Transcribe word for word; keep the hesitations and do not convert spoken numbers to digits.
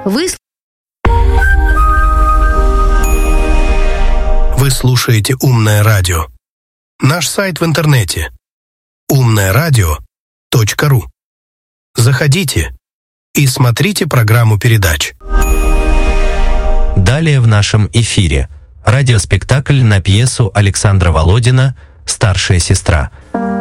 Вы Вы слушаете «Умное радио». Наш сайт в интернете умное радио точка ру. Заходите и смотрите программу передач. Далее в нашем эфире радиоспектакль на пьесу Александра Володина «Старшая сестра».